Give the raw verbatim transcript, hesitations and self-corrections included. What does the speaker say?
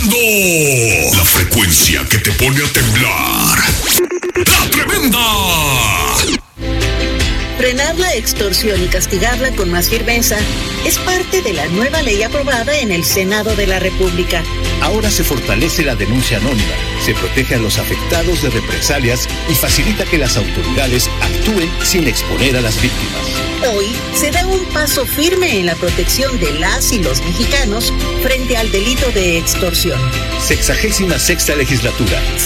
escuchando la frecuencia que te pone a temblar. ¡La Tremenda! Frenar la extorsión y castigarla con más firmeza es parte de la nueva ley aprobada en el Senado de la República. Ahora se fortalece la denuncia anónima, se protege a los afectados de represalias y facilita que las autoridades actúen sin exponer a las víctimas. Hoy se da un paso firme en la protección de las y los mexicanos frente al delito de extorsión. Sexagésima sexta legislatura.